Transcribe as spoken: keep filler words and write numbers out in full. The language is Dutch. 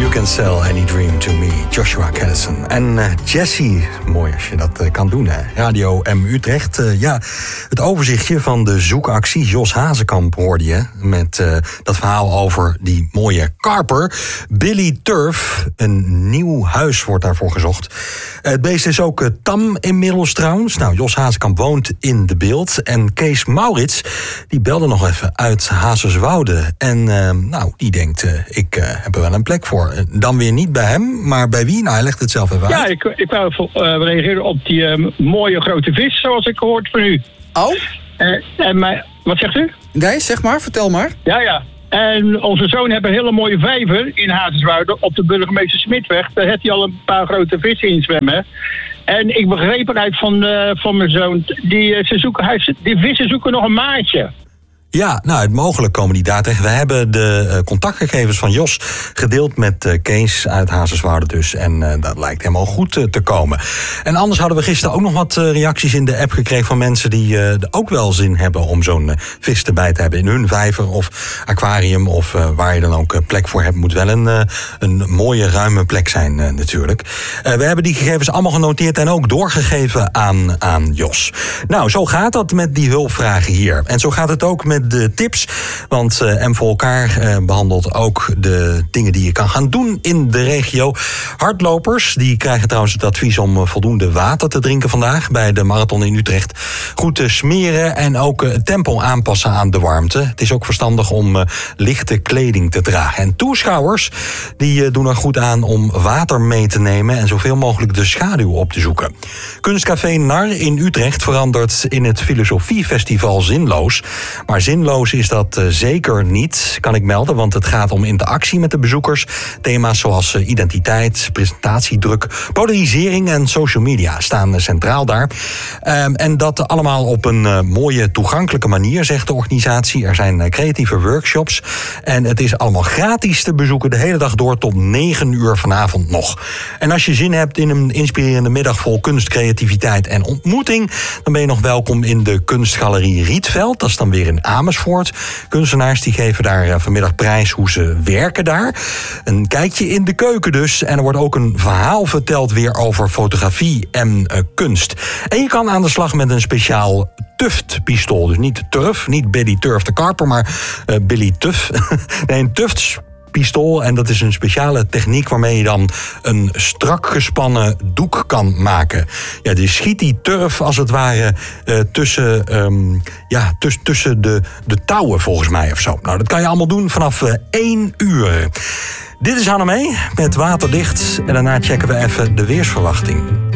You Can Sell Any Dream to Me, Joshua Caddison. En uh, Jessie, mooi als je dat uh, kan doen, hè. Radio M Utrecht. Uh, ja, het overzichtje van de zoekactie. Jos Hazekamp hoorde je met uh, dat verhaal over die mooie karper. Billy Turf, een nieuw huis wordt daarvoor gezocht. Uh, het beest is ook uh, tam inmiddels trouwens. Nou, Jos Hazekamp woont in de Beeld. En Kees Maurits, die belde nog even uit Hazerswoude. En uh, nou, die denkt, uh, ik uh, heb er wel een plek voor. Dan weer niet bij hem, maar bij wie? Nou, hij legt het zelf even uit. Ja, ik, ik wou uh, reageren op die uh, mooie grote vis, zoals ik gehoord van u. Oh? Uh, en mijn, wat zegt u? Nee, zeg maar, vertel maar. Ja, ja. En onze zoon heeft een hele mooie vijver in Hazerswoude op de burgemeester Smitweg. Daar heeft hij al een paar grote vissen in zwemmen. En ik begreep eruit van, uh, van mijn zoon, die, ze zoeken, hij, die vissen zoeken nog een maatje. Ja, nou, het mogelijk komen die daar tegen. We hebben de uh, contactgegevens van Jos gedeeld met uh, Kees uit Hazerswoude dus. En uh, dat lijkt helemaal goed uh, te komen. En anders hadden we gisteren ook nog wat uh, reacties in de app gekregen van mensen die uh, er ook wel zin hebben om zo'n uh, vis erbij te hebben in hun vijver of aquarium of uh, waar je dan ook uh, plek voor hebt. Moet wel een, uh, een mooie, ruime plek zijn uh, natuurlijk. Uh, we hebben die gegevens allemaal genoteerd en ook doorgegeven aan, aan Jos. Nou, zo gaat dat met die hulpvragen hier. En zo gaat het ook met de tips, want uh, M voor elkaar uh, behandelt ook de dingen die je kan gaan doen in de regio. Hardlopers, die krijgen trouwens het advies om uh, voldoende water te drinken vandaag bij de marathon in Utrecht. Goed te smeren en ook uh, het tempo aanpassen aan de warmte. Het is ook verstandig om uh, lichte kleding te dragen. En toeschouwers, die uh, doen er goed aan om water mee te nemen en zoveel mogelijk de schaduw op te zoeken. Kunstcafé Nar in Utrecht verandert in het Filosofiefestival Zinloos. Maar zinloos is dat uh, zeker niet, kan ik melden, want het gaat om interactie met de bezoekers. Thema's zoals uh, identiteit, presentatiedruk, polarisering en social media staan uh, centraal daar. Um, en dat allemaal op een uh, mooie, toegankelijke manier, zegt de organisatie. Er zijn uh, creatieve workshops en het is allemaal gratis te bezoeken de hele dag door tot negen uur vanavond nog. En als je zin hebt in een inspirerende middag vol kunst, creativiteit en ontmoeting, dan ben je nog welkom in de kunstgalerie Rietveld. Dat is dan weer in Amersfoort. Kunstenaars die geven daar vanmiddag prijs hoe ze werken daar. Een kijkje in de keuken dus. En er wordt ook een verhaal verteld weer over fotografie en uh, kunst. En je kan aan de slag met een speciaal tuftpistool. Dus niet Turf, niet Billy Turf de Karper, maar uh, Billy Tuf. Nee, een tuft pistool, en dat is een speciale techniek waarmee je dan een strak gespannen doek kan maken. Ja, dus schiet die turf als het ware uh, tussen, um, ja, tuss, tussen de, de touwen volgens mij of zo. Nou, dat kan je allemaal doen vanaf uh, één uur. Dit is Hanne mee met Waterdicht en daarna checken we even de weersverwachting.